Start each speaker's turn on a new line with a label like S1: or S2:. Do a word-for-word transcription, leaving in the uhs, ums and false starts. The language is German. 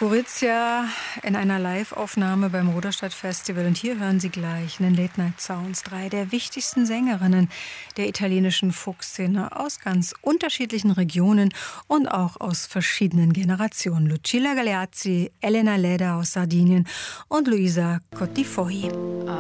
S1: Gorizia in einer Live-Aufnahme beim Ruderstadt Festival. Und hier hören Sie gleich in den Late Night Sounds drei der wichtigsten Sängerinnen der italienischen Folkszene aus ganz unterschiedlichen Regionen und auch aus verschiedenen Generationen. Lucilla Galeazzi, Elena Leda aus Sardinien und Luisa Cottifogli.